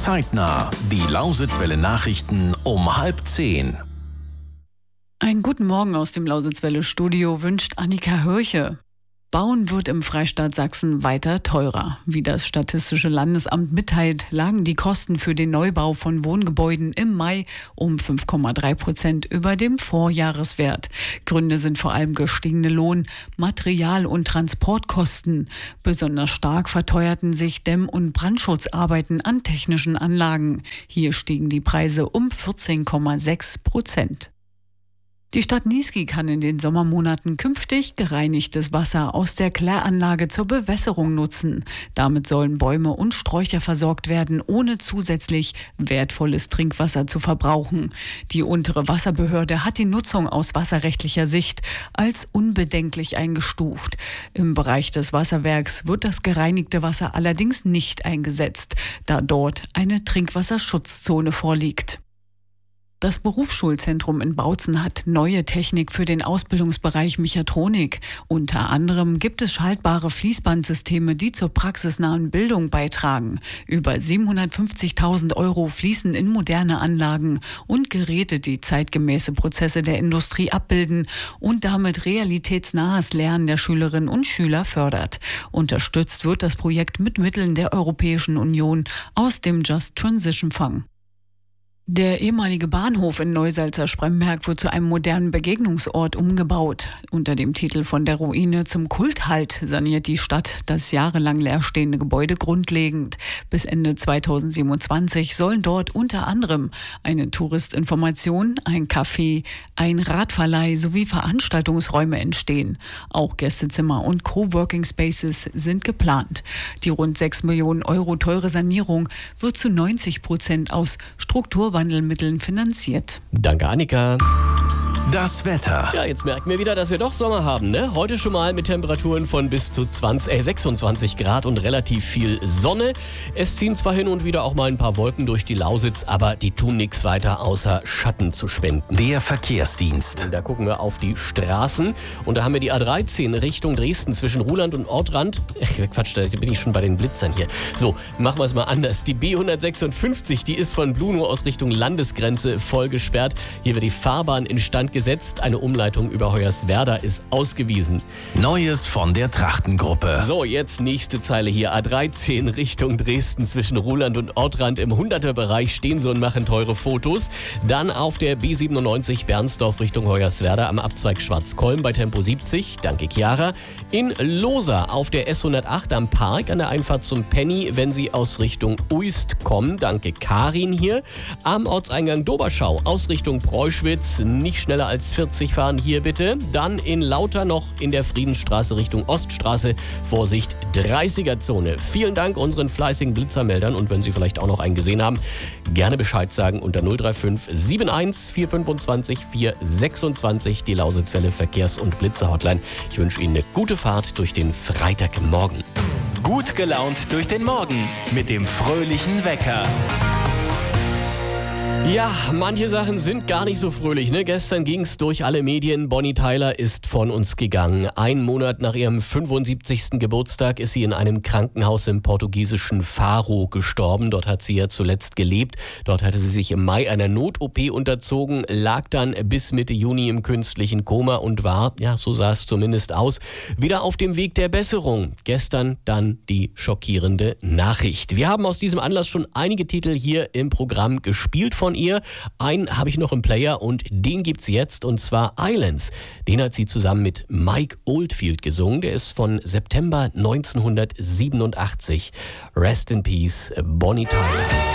Zeitnah. Die Lausitzwelle Nachrichten um 9:30. Einen guten Morgen aus dem Lausitzwelle-Studio wünscht Annika Hörche. Bauen wird im Freistaat Sachsen weiter teurer. Wie das Statistische Landesamt mitteilt, lagen die Kosten für den Neubau von Wohngebäuden im Mai um 5,3% über dem Vorjahreswert. Gründe sind vor allem gestiegene Lohn-, Material- und Transportkosten. Besonders stark verteuerten sich Dämm- und Brandschutzarbeiten an technischen Anlagen. Hier stiegen die Preise um 14,6%. Die Stadt Niesky kann in den Sommermonaten künftig gereinigtes Wasser aus der Kläranlage zur Bewässerung nutzen. Damit sollen Bäume und Sträucher versorgt werden, ohne zusätzlich wertvolles Trinkwasser zu verbrauchen. Die untere Wasserbehörde hat die Nutzung aus wasserrechtlicher Sicht als unbedenklich eingestuft. Im Bereich des Wasserwerks wird das gereinigte Wasser allerdings nicht eingesetzt, da dort eine Trinkwasserschutzzone vorliegt. Das Berufsschulzentrum in Bautzen hat neue Technik für den Ausbildungsbereich Mechatronik. Unter anderem gibt es schaltbare Fließbandsysteme, die zur praxisnahen Bildung beitragen. Über 750.000 € fließen in moderne Anlagen und Geräte, die zeitgemäße Prozesse der Industrie abbilden und damit realitätsnahes Lernen der Schülerinnen und Schüler fördert. Unterstützt wird das Projekt mit Mitteln der Europäischen Union aus dem Just Transition Fund. Der ehemalige Bahnhof in Neusalza-Spremberg wird zu einem modernen Begegnungsort umgebaut. Unter dem Titel Von der Ruine zum Kulthalt saniert die Stadt das jahrelang leerstehende Gebäude grundlegend. Bis Ende 2027 sollen dort unter anderem eine Touristinformation, ein Café, ein Radverleih sowie Veranstaltungsräume entstehen. Auch Gästezimmer und Coworking Spaces sind geplant. Die rund 6 Millionen € teure Sanierung wird zu 90% aus Strukturwandelmitteln finanziert. Danke, Annika. Das Wetter. Ja, jetzt merken wir wieder, dass wir doch Sommer haben, ne? Heute schon mal mit Temperaturen von bis zu 26 Grad und relativ viel Sonne. Es ziehen zwar hin und wieder auch mal ein paar Wolken durch die Lausitz, aber die tun nichts weiter, außer Schatten zu spenden. Der Verkehrsdienst. Da gucken wir auf die Straßen und da haben wir die A13 Richtung Dresden zwischen Ruhland und Ortrand. Quatsch, da bin ich schon bei den Blitzern hier. So, machen wir es mal anders. Die B156, die ist von Bluno aus Richtung Landesgrenze voll gesperrt. Hier wird die Fahrbahn instand gesetzt. Eine Umleitung über Hoyerswerda ist ausgewiesen. Neues von der Trachtengruppe. So, jetzt nächste Zeile hier. A13 Richtung Dresden zwischen Ruhland und Ortrand im 100er-Bereich stehen so und machen teure Fotos. Dann auf der B97 Bernsdorf Richtung Hoyerswerda am Abzweig Schwarzkolm bei Tempo 70. Danke, Chiara. In Losa auf der S108 am Park an der Einfahrt zum Penny, wenn Sie aus Richtung Uist kommen. Danke, Karin hier. Am Ortseingang Doberschau aus Richtung Preuschwitz. Nicht schneller als 40 fahren hier bitte. Dann in Lauter noch in der Friedensstraße Richtung Oststraße. Vorsicht, 30er-Zone. Vielen Dank unseren fleißigen Blitzermeldern und wenn Sie vielleicht auch noch einen gesehen haben, gerne Bescheid sagen unter 035 71 425 426 die Lausitzwelle Verkehrs- und Blitzer-Hotline. Ich wünsche Ihnen eine gute Fahrt durch den Freitagmorgen. Gut gelaunt durch den Morgen mit dem fröhlichen Wecker. Ja, manche Sachen sind gar nicht so fröhlich, ne? Gestern ging's durch alle Medien. Bonnie Tyler ist von uns gegangen. 1 Monat nach ihrem 75. Geburtstag ist sie in einem Krankenhaus im portugiesischen Faro gestorben. Dort hat sie ja zuletzt gelebt. Dort hatte sie sich im Mai einer Not-OP unterzogen, lag dann bis Mitte Juni im künstlichen Koma und war, ja, so sah es zumindest aus, wieder auf dem Weg der Besserung. Gestern dann die schockierende Nachricht. Wir haben aus diesem Anlass schon einige Titel hier im Programm gespielt von ihr. Einen habe ich noch im Player und den gibt's jetzt und zwar Islands. Den hat sie zusammen mit Mike Oldfield gesungen. Der ist von September 1987. Rest in Peace, Bonnie Tyler.